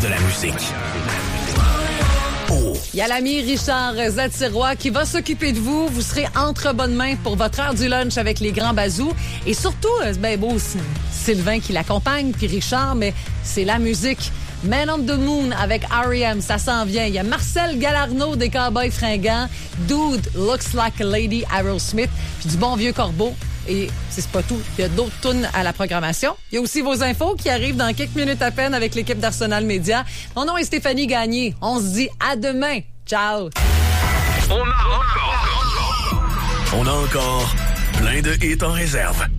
de la musique. Oh. Il y a l'ami Richard Zatirois qui va s'occuper de vous. Vous serez entre bonnes mains pour votre heure du lunch avec les grands bazous. Et surtout, c'est bien beau, Sylvain qui l'accompagne, puis Richard, mais c'est la musique. Man on the Moon avec R.E.M., ça s'en vient. Il y a Marcel Galarneau des Cowboys Fringants, Dude Looks Like a Lady, Aerosmith, puis du bon vieux Corbeau. Et c'est pas tout. Il y a d'autres tunes à la programmation. Il y a aussi vos infos qui arrivent dans quelques minutes à peine avec l'équipe d'Arsenal Média. Mon nom est Stéphanie Gagné. On se dit à demain. Ciao. On a encore plein de hits en réserve.